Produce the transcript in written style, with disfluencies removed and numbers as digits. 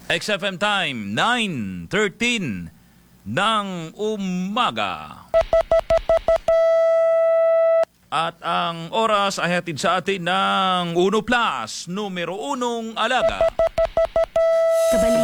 XFM time, 9:13 ng umaga. At ang oras ay hatid sa atin ng 1 Plus, numero 1 alaga. Kabalita.